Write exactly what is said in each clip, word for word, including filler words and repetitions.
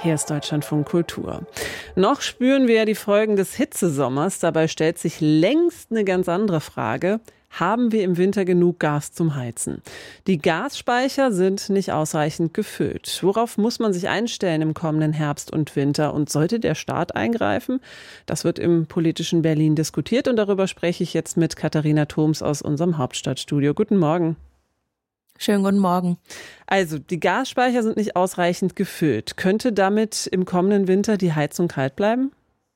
Hier ist Deutschlandfunk Kultur. Noch spüren wir ja die Folgen des Hitzesommers. Dabei stellt sich längst eine ganz andere Frage. Haben wir im Winter genug Gas zum Heizen? Die Gasspeicher sind nicht ausreichend gefüllt. Worauf muss man sich einstellen im kommenden Herbst und Winter? Und sollte der Staat eingreifen? Das wird im politischen Berlin diskutiert und darüber spreche ich jetzt mit Katharina Thoms aus unserem Hauptstadtstudio. Guten Morgen. Schönen guten Morgen. Also, die Gasspeicher sind nicht ausreichend gefüllt. Könnte damit im kommenden Winter die Heizung kalt bleiben?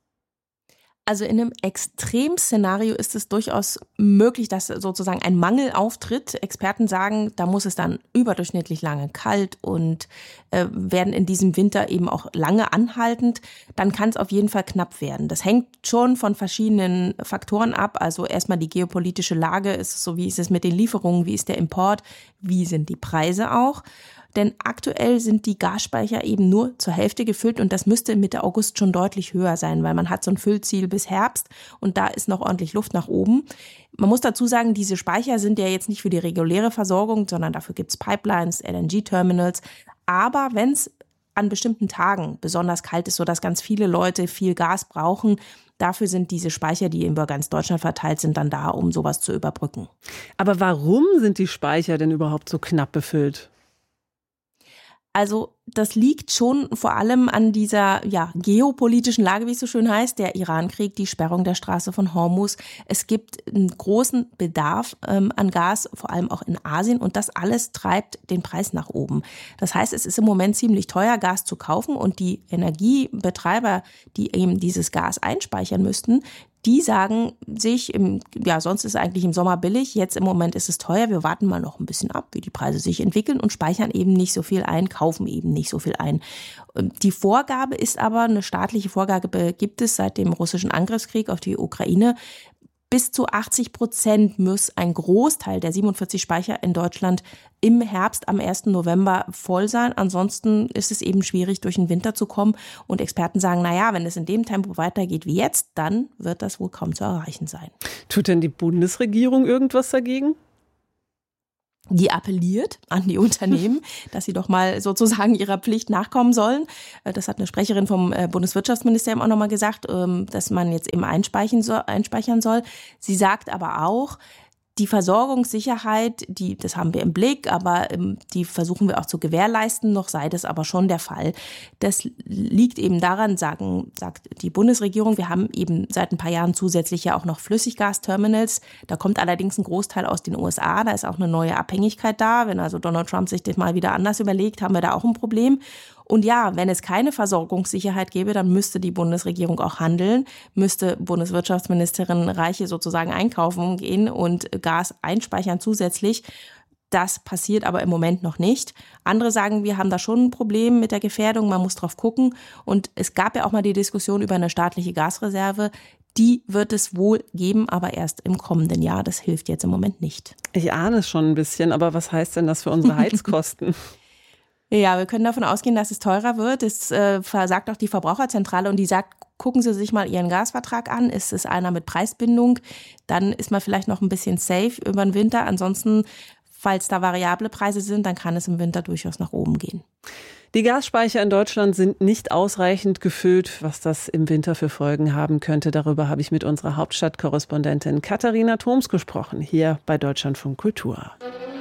Also in einem Extremszenario ist es durchaus möglich, dass sozusagen ein Mangel auftritt. Experten sagen, da muss es dann überdurchschnittlich lange kalt und äh, werden in diesem Winter eben auch lange anhaltend. Dann kann es auf jeden Fall knapp werden. Das hängt schon von verschiedenen Faktoren ab. Also erstmal die geopolitische Lage, ist es so, wie ist es mit den Lieferungen, wie ist der Import, wie sind die Preise auch. Denn aktuell sind die Gasspeicher eben nur zur Hälfte gefüllt und das müsste Mitte August schon deutlich höher sein, weil man hat so ein Füllziel bis Herbst und da ist noch ordentlich Luft nach oben. Man muss dazu sagen, diese Speicher sind ja jetzt nicht für die reguläre Versorgung, sondern dafür gibt es Pipelines, L N G-Terminals. Aber wenn es an bestimmten Tagen besonders kalt ist, sodass ganz viele Leute viel Gas brauchen, dafür sind diese Speicher, die über ganz Deutschland verteilt sind, dann da, um sowas zu überbrücken. Aber warum sind die Speicher denn überhaupt so knapp befüllt? Also das liegt schon vor allem an dieser ja, geopolitischen Lage, wie es so schön heißt, der Irankrieg, die Sperrung der Straße von Hormuz. Es gibt einen großen Bedarf ähm, an Gas, vor allem auch in Asien und das alles treibt den Preis nach oben. Das heißt, es ist im Moment ziemlich teuer, Gas zu kaufen und die Energiebetreiber, die eben dieses Gas einspeichern müssten, die sagen sich, im, ja, sonst ist es eigentlich im Sommer billig, jetzt im Moment ist es teuer, wir warten mal noch ein bisschen ab, wie die Preise sich entwickeln und speichern eben nicht so viel ein, kaufen eben nicht so viel ein. Die Vorgabe ist aber, eine staatliche Vorgabe gibt es seit dem russischen Angriffskrieg auf die Ukraine, bis zu achtzig Prozent muss ein Großteil der siebenundvierzig Speicher in Deutschland im Herbst am ersten November voll sein. Ansonsten ist es eben schwierig, durch den Winter zu kommen. Und Experten sagen, na ja, wenn es in dem Tempo weitergeht wie jetzt, dann wird das wohl kaum zu erreichen sein. Tut denn die Bundesregierung irgendwas dagegen? Die appelliert an die Unternehmen, dass sie doch mal sozusagen ihrer Pflicht nachkommen sollen. Das hat eine Sprecherin vom Bundeswirtschaftsministerium auch nochmal gesagt, dass man jetzt eben einspeichern soll. Sie sagt aber auch, die Versorgungssicherheit, die, das haben wir im Blick, aber ähm, die versuchen wir auch zu gewährleisten, noch sei das aber schon der Fall. Das liegt eben daran, sagen, sagt die Bundesregierung, wir haben eben seit ein paar Jahren zusätzlich ja auch noch Flüssiggasterminals. Da kommt allerdings ein Großteil aus den U S A, da ist auch eine neue Abhängigkeit da. Wenn also Donald Trump sich das mal wieder anders überlegt, haben wir da auch ein Problem. Und ja, wenn es keine Versorgungssicherheit gäbe, dann müsste die Bundesregierung auch handeln, müsste Bundeswirtschaftsministerin Reiche sozusagen einkaufen gehen und Gas einspeichern zusätzlich. Das passiert aber im Moment noch nicht. Andere sagen, wir haben da schon ein Problem mit der Gefährdung, man muss drauf gucken. Und es gab ja auch mal die Diskussion über eine staatliche Gasreserve. Die wird es wohl geben, aber erst im kommenden Jahr. Das hilft jetzt im Moment nicht. Ich ahne es schon ein bisschen, aber was heißt denn das für unsere Heizkosten? Ja, wir können davon ausgehen, dass es teurer wird. Das äh, versagt auch die Verbraucherzentrale und die sagt, gucken Sie sich mal Ihren Gasvertrag an. Ist es einer mit Preisbindung? Dann ist man vielleicht noch ein bisschen safe über den Winter. Ansonsten, falls da variable Preise sind, dann kann es im Winter durchaus nach oben gehen. Die Gasspeicher in Deutschland sind nicht ausreichend gefüllt. Was das im Winter für Folgen haben könnte, darüber habe ich mit unserer Hauptstadtkorrespondentin Katharina Thoms gesprochen, hier bei Deutschlandfunk Kultur.